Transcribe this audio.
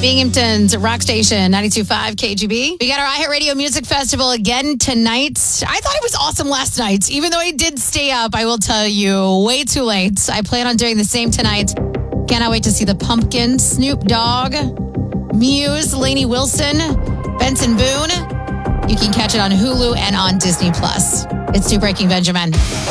Binghamton's Rock Station, 92.5 KGB. We got our iHeartRadio Music Festival again tonight. I thought it was awesome last night. Even though I did stay up, I will tell you, way too late. I plan on doing the same tonight. Cannot wait to see the Pumpkins, Snoop Dogg, Muse, Lainey Wilson, Benson Boone. You can catch it on Hulu and on Disney+. It's New Breaking Benjamin.